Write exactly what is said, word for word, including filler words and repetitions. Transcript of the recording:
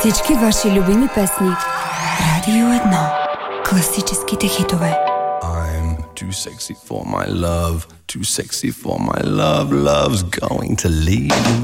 Всички ваши любими песни. Радио едно. Класическите хитове. I'm too sexy for my love, too sexy for my love, love's going to leave